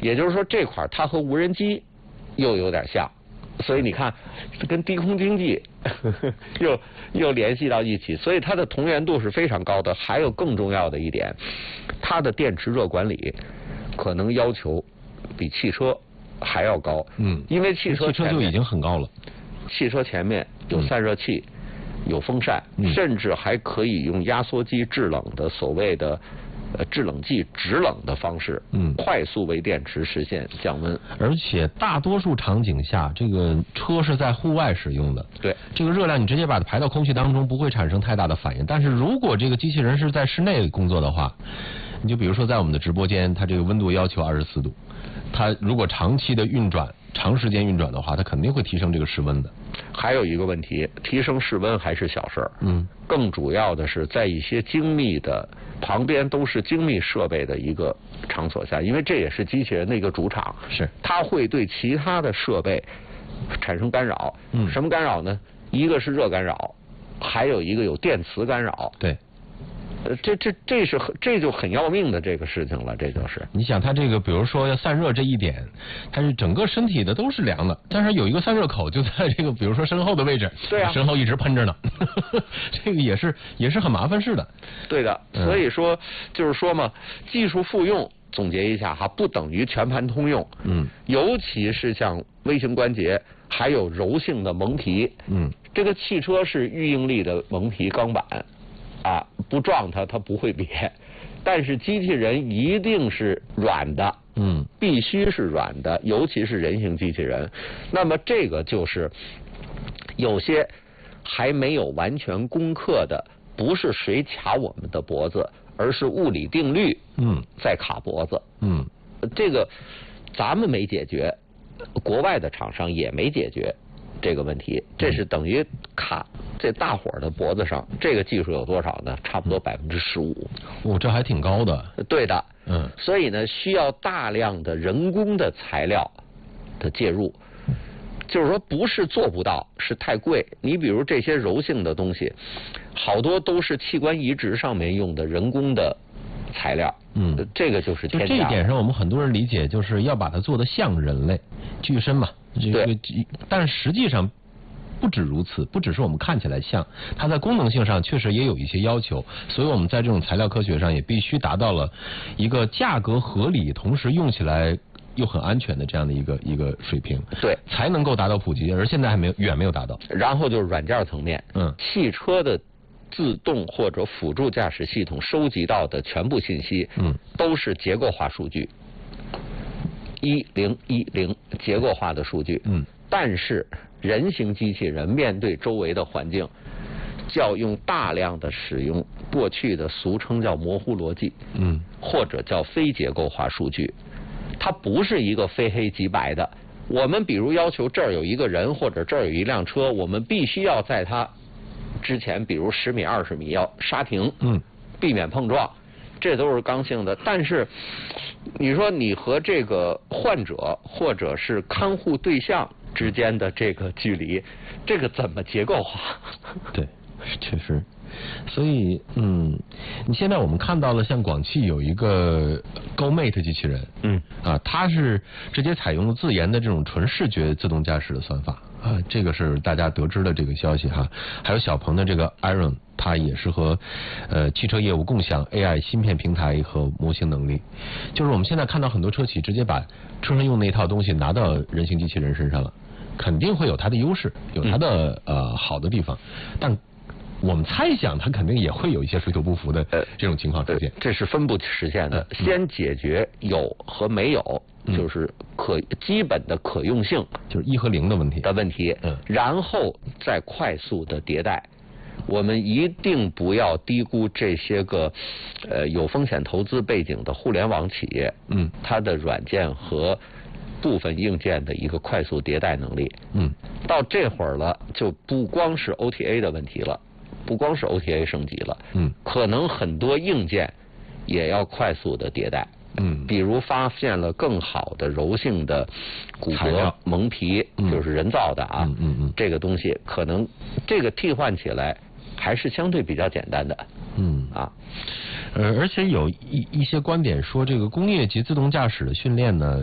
也就是说这块它和无人机又有点像，所以你看跟低空经济又联系到一起，所以它的同源度是非常高的。还有更重要的一点，它的电池热管理可能要求比汽车还要高。因为汽车就已经很高了。 汽车前面有散热器，有风扇，甚至还可以用压缩机制冷的所谓的制冷剂直冷的方式，快速为电池实现降温。 而且大多数场景下，这个车是在户外使用的， 对，这个热量你直接把它排到空气当中，不会产生太大的反应。但是如果这个机器人是在室内工作的话，你就比如说在我们的直播间，它这个温度要求24度，它如果长期的运转、长时间运转的话，它肯定会提升这个室温的。 还有一个问题，提升室温还是小事儿，更主要的是在一些精密的旁边都是精密设备的一个场所下，因为这也是机器人的一个主场， 是它会对其他的设备产生干扰。什么干扰呢？一个是热干扰，还有一个有电磁干扰。 对。 这就很要命的这个事情了，这就是。 你想它这个，比如说要散热这一点，它是整个身体的都是凉的，但是有一个散热口就在这个，比如说身后的位置， 对啊， 身后一直喷着呢，这个也是很麻烦事的。 对的，所以说就是说嘛，技术复用总结一下哈，不等于全盘通用。尤其是像微型关节，还有柔性的蒙皮。这个汽车是预应力的蒙皮钢板。不撞它不会瘪，但是机器人一定是软的，必须是软的，尤其是人形机器人。那么这个就是有些还没有完全攻克的，不是谁卡我们的脖子，而是物理定律在卡脖子。这个咱们没解决，国外的厂商也没解决这个问题，这是等于卡这大伙儿的脖子上。这个技术有多少呢？差不多15%。 这还挺高的。 对的。所以呢，需要大量的人工的材料的介入。就是说，不是做不到，是太贵。你比如这些柔性的东西，好多都是器官移植上面用的人工的材料。这个就是天价。 就这一点上，我们很多人理解就是要把它做得像人类，具身嘛。 对， 但实际上不止如此，不只是我们看起来像，它在功能性上确实也有一些要求，所以我们在这种材料科学上也必须达到了一个价格合理，同时用起来又很安全的这样的一个水平， 对， 才能够达到普及，而现在还远没有达到。 然后就是软件层面，汽车的自动或者辅助驾驶系统收集到的全部信息，都是结构化数据。1010结构化的数据，但是人形机器人面对周围的环境，要用大量的使用过去的俗称叫模糊逻辑，或者叫非结构化数据，它不是一个非黑即白的。我们比如要求这儿有一个人或者这儿有一辆车，我们必须要在它之前，比如10米、20米要刹停，避免碰撞。这都是刚性的，但是你说你和这个患者或者是看护对象之间的这个距离，这个怎么结构化？ 对，确实。所以你现在我们看到了，像广汽有一个 GoMate 机器人，它是直接采用了自研的这种纯视觉自动驾驶的算法。这个是大家得知的这个消息哈。还有小鹏的这个 Iron， 它也是和汽车业务共享 AI 芯片平台和模型能力。就是我们现在看到很多车企直接把车上用那一套东西拿到人形机器人身上了，肯定会有它的优势，有它的好的地方，但我们猜想它肯定也会有一些水土不服的这种情况出现。 这是分不实现的。先解决有和没有，就是基本的可用性， 就是1和0的问题。 然后再快速的迭代。我们一定不要低估这些个有风险投资背景的互联网企业，它的软件和部分硬件的一个快速迭代能力。到这会儿了，就不光是 OTA 的问题了，不光是 OTA 升级了，可能很多硬件也要快速的迭代。比如发现了更好的柔性的骨骼蒙皮，就是人造的啊，这个东西可能这个替换起来还是相对比较简单的。 而且有一些观点说，这个工业级自动驾驶的训练呢，